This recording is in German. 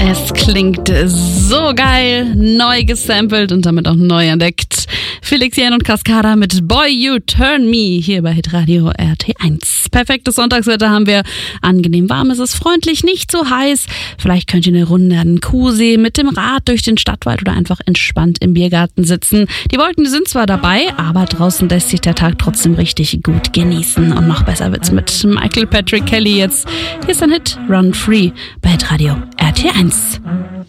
Es klingt so geil, neu gesampelt und damit auch neu entdeckt. Felix Jähn und Cascada mit Boy You Turn Me hier bei Hitradio RT1. Perfektes Sonntagswetter haben wir. Angenehm warm, es ist freundlich, nicht so heiß. Vielleicht könnt ihr eine Runde an den Kuhsee mit dem Rad durch den Stadtwald oder einfach entspannt im Biergarten sitzen. Die Wolken sind zwar dabei, aber draußen lässt sich der Tag trotzdem richtig gut genießen. Und noch besser wird's mit Michael Patrick Kelly jetzt. Hier ist ein Hit, Run Free bei Hitradio RT1.